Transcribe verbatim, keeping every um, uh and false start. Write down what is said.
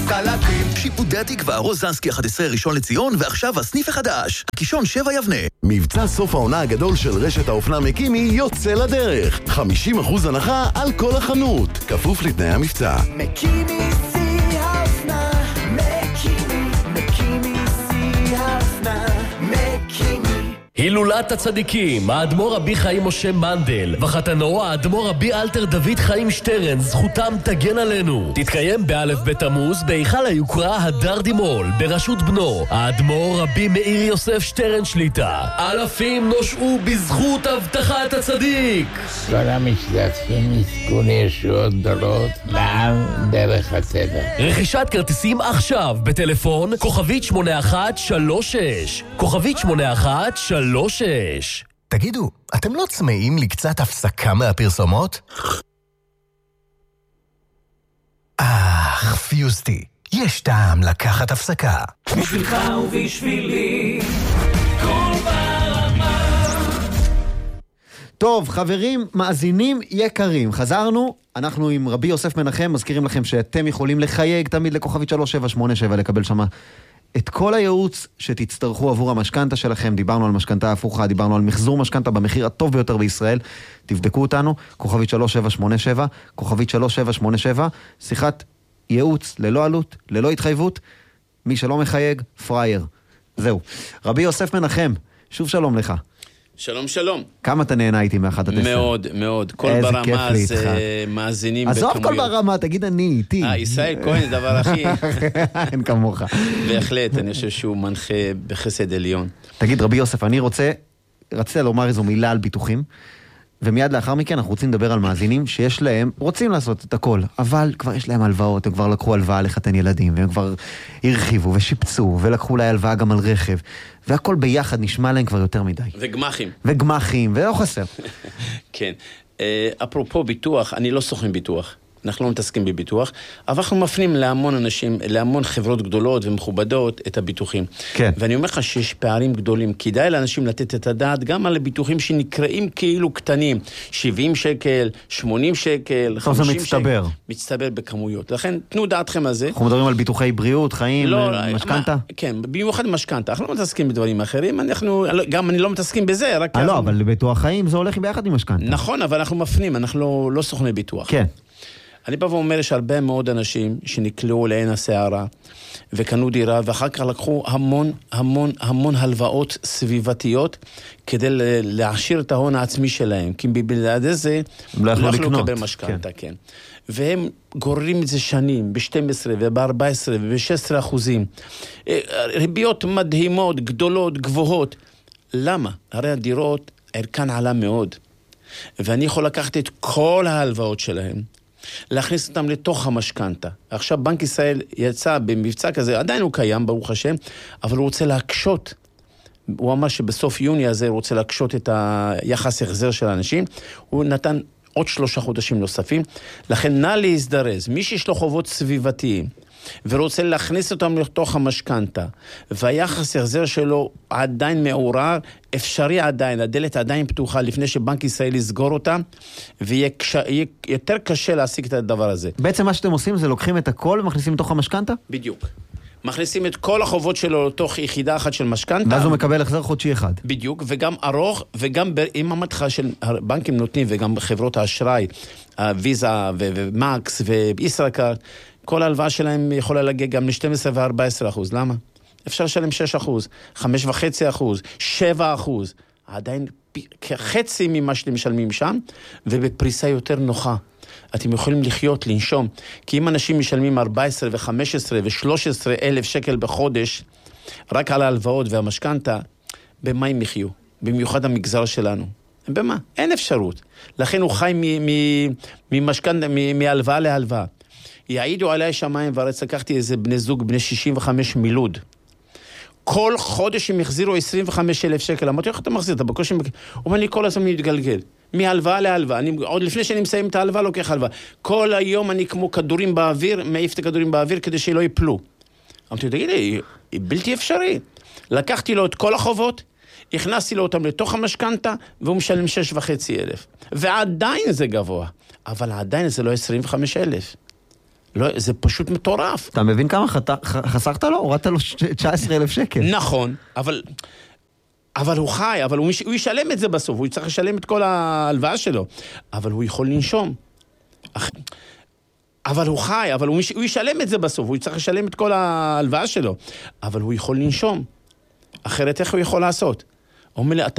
חלקים. שיפודי התקווה, רוזנסקי אחת עשרה ראשון לציון, ועכשיו הסניף החדש, הקישון שבע יבנה. מבצע סוף העונה הגדול של רשת האופנה מקימי יוצא לדרך. חמישים אחוז הנחה על כל החנות, כפוף לתנאי המבצע. מקימי שיא האופנה, מקימי, מקימי שיא האופנה, מקימי. הילולת הצדיקים, האדמו"ר רבי חיים משה מנדל וחתנו האדמו"ר רבי אלתר דוד חיים שטרן, זכותם תגן עלינו. תתקיים באלף בתמוז בהיכל היוקרה הדר דימול בראשות בנו האדמו"ר רבי מאיר יוסף שטרן שליטה. אלפים נושעו בזכות הבטחת הצדיק. כל המשתתפים יזכו לישועות גדולות לעם דרך הטבע. רכישת כרטיסים עכשיו בטלפון כוכבית שמונה אחת שלוש שש כוכבית שמונה אחת שלוש שש. תגידו, אתם לא צמאים לקצת הפסקה מהפרסומות? אך, פיוסטי, יש טעם לקחת הפסקה. בשבילך ובשבילי, כל ברמה. טוב, חברים, מאזינים יקרים, חזרנו, אנחנו עם רבי יוסף מנחם, מזכירים לכם שאתם יכולים לחייג תמיד לכוכבית שלוש שבע שמונה שבע, לקבל שמה את כל הייעוץ שתצטרכו עבור המשכנתה שלכם. דיברנו על משכנתה הפוכה, דיברנו על מחזור משכנתה במחיר הטוב ביותר בישראל. תבדקו אותנו, כוכבית שלוש שבע שמונה שבע, כוכבית שלוש שבע שמונה שבע, שיחת ייעוץ ללא עלות, ללא התחייבות. מי שלא מחייג, פרייר. זהו. רבי יוסף מנחם, שוב שלום לך. שלום שלום. כמה אתה נהנה איתי מאחת עד עשר? מאוד, מאוד. כל ברמה זה מאזינים בכמויות. עזוב כל ברמה, תגיד אני איתי. אה, ישראל כהן, דבר הכי. אין כמוך. בהחלט, אני חושב שהוא מנחה בחסד עליון. תגיד, רבי יוסף, אני רוצה, רציתי לומר איזו מילה על ביטוחים, ומיד לאחר מכן אנחנו רוצים לדבר על מאזינים שיש להם, רוצים לעשות את הכל, אבל כבר יש להם הלוואות, הם כבר לקחו הלוואה לחתן ילדים, והם כבר הרחיבו ושיפצו, ולקחו לה הלוואה גם על רכב, והכל ביחד נשמע להם כבר יותר מדי. וגמחים. וגמחים, ולא חסר. כן. אפרופו ביטוח, אני לא סוכן ביטוח. אנחנו לא מתעסקים בביטוח, אבל אנחנו מפנים להמון אנשים, להמון חברות גדולות ומכובדות את הביטוחים. כן. ואני אומר לך שיש פערים גדולים, כדאי לאנשים לתת את הדעת גם על הביטוחים שנקראים כאילו קטנים, שבעים שקל, שמונים שקל, חמישים שקל. מצטבר בכמויות. לכן תנו דעתכם על זה. אנחנו מדברים על ביטוחי בריאות, חיים, לא, משכנתה? מה, כן, במיוחד משכנתה. אנחנו לא מתעסקים בדברים אחרים, אנחנו, גם אני לא מתעסקים בזה, רק... 아, לא, אבל ביטוח חיים זה הולך ביחד עם משכנתה. נכון, אבל אנחנו מפנים, אנחנו לא, לא סוכני ביטוח. כן. אני בא ואומר, יש הרבה מאוד אנשים שנקלעו לעין הסערה וקנו דירה, ואחר כך לקחו המון, המון, המון הלוואות סביבתיות כדי להעשיר את ההון העצמי שלהם, כי בלעדי זה לא יכלו לקבל משכנתה, כן. והם גוררים את זה שנים, ב-שתים עשרה וב-ארבע עשרה וב-שש עשרה אחוזים. ריביות מדהימות, גדולות, גבוהות. למה? הרי הדירות, ערכן עלה מאוד. ואני יכול לקחת את כל ההלוואות שלהם, להכניס אותם לתוך המשכנתה. עכשיו בנק ישראל יצא במבצע כזה, עדיין הוא קיים, ברוך השם, אבל הוא רוצה להקשות. הוא אמר שבסוף יוני הזה הוא רוצה להקשות את היחס החזר של האנשים. הוא נתן עוד שלושה חודשים נוספים. לכן נא להזדרז. מי שיש לו חובות סביבתיים, ורוצה להכניס אותם לתוך המשכנתה, והיחס החזר שלו עדיין מעורר, אפשרי עדיין, הדלת עדיין פתוחה לפני שבנק ישראל יסגור אותה, ויהיה קש... יותר קשה להשיג את הדבר הזה. בעצם מה שאתם עושים זה לוקחים את הכל ומכניסים לתוך המשכנתה? בדיוק. מכניסים את כל החובות שלו לתוך יחידה אחת של משכנתה. ואז הוא מקבל החזר חודשי אחד. בדיוק, וגם ארוך, וגם עם המתחה של הבנקים נותנים, וגם חברות האשראי, הוויזה ומקס וישראכרט, כל ההלוואה שלהם יכולה להגיע גם ל-שתים עשרה ו-ארבע עשרה אחוז. למה? אפשר לשלם שש אחוז, חמש וחצי אחוז, שבע אחוז. עדיין חצי ממה שאתם משלמים שם, ובפריסה יותר נוחה. אתם יכולים לחיות, לנשום. כי אם אנשים משלמים ארבע עשרה ו-חמש עשרה ו-שלוש עשרה אלף שקל בחודש, רק על ההלוואות והמשכנתה, במה הם יחיו? במיוחד המגזר שלנו. במה? אין אפשרות. לכן הוא חי ממשכנתה, מהלוואה להלוואה. יעידו עליי שמיים וארץ, לקחתי איזה בני זוג, בני שישים וחמש מילוד. כל חודש הם החזירו עשרים וחמישה אלף שקל. אמרתי, איך אתה מחזיר? אתה בקושי... הוא אומר לי, כל הזמן מתגלגל. מהלוואה להלוואה. אני, עוד לפני שאני מסיים את ההלוואה, לוקח הלוואה. כל היום אני כמו כדורים באוויר, מעיף את הכדורים באוויר כדי שלא ייפלו. אמרתי, תגיד לי, היא בלתי אפשרי. לקחתי לו את כל החובות, הכנסתי לו אותם לתוך המשכנתה, והוא משלם שש וחצי אלף. ועדיין זה גבוה. אבל עדיין זה לא עשרים וחמישה אלף. לא, זה פשוט מטורף. אתה מבין כמה חת... חסכת לו? הורדת לו תשע עשרה אלף שקל. נכון, אבל... אבל הוא חי, אבל הוא, הוא ישלם את זה בסוף, הוא יצטרך לשלם את כל ההלוואה שלו. אבל הוא יכול לנשום. אח... אבל הוא חי, אבל הוא, הוא ישלם את זה בסוף, הוא יצטרך לשלם את כל ההלוואה שלו. אבל הוא יכול לנשום. אחרת איך הוא יכול לעשות? הוא אומר לי,